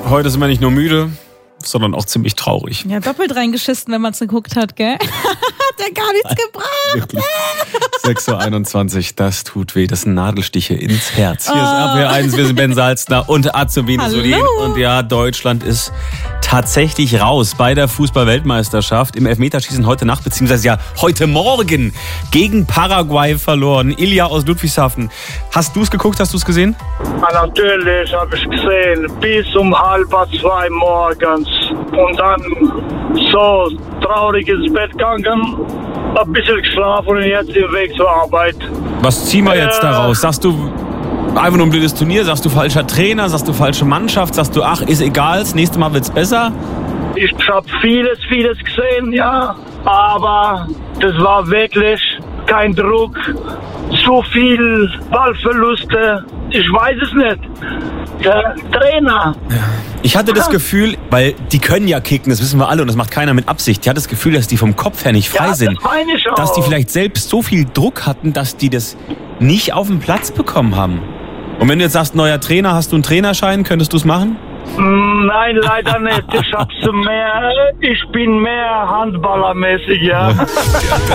heute sind wir nicht nur müde, sondern auch ziemlich traurig. Ja, doppelt reingeschissen, wenn man es geguckt hat, gell? Hat ja gar nichts gebracht. Wirklich. 6.21 Uhr, das tut weh. Das sind Nadelstiche ins Herz. Hier ist RPR1, wir sind Ben Salzner und Azubine Solin. Und ja, Deutschland ist tatsächlich raus bei der Fußball-Weltmeisterschaft. Im Elfmeterschießen heute Nacht, beziehungsweise ja heute Morgen gegen Paraguay verloren. Ilja aus Ludwigshafen. Hast du es geguckt? Hast du es gesehen? Ja, natürlich habe ich gesehen. Bis um 1:30 morgens. Und dann so traurig ins Bett gegangen. Ein bisschen geschlafen und jetzt im Weg zur Arbeit. Was ziehen wir jetzt daraus? Sagst du einfach nur ein blödes Turnier? Sagst du falscher Trainer? Sagst du falsche Mannschaft? Sagst du, ach, ist egal, das nächste Mal wird's besser? Ich habe vieles gesehen, ja. Aber das war wirklich kein Druck. So viel Ballverluste. Ich weiß es nicht. Der Trainer. Ich hatte das Gefühl, weil die können ja kicken, das wissen wir alle und das macht keiner mit Absicht. Ich hatte das Gefühl, dass die vom Kopf her nicht frei sind. Das meine ich auch. Dass die vielleicht selbst so viel Druck hatten, dass die das nicht auf den Platz bekommen haben. Und wenn du jetzt sagst, neuer Trainer, hast du einen Trainerschein, könntest du es machen? Nein, leider nicht. Ich bin mehr handballermäßig, ja.